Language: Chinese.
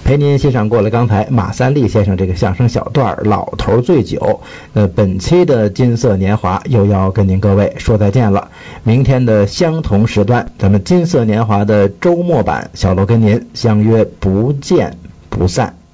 陪您欣赏过了刚才马三立先生这个相声小段老头醉酒。本期的金色年华又要跟您各位说再见了，明天的相同时段，咱们金色年华的周末版，小楼跟您相约不见不散。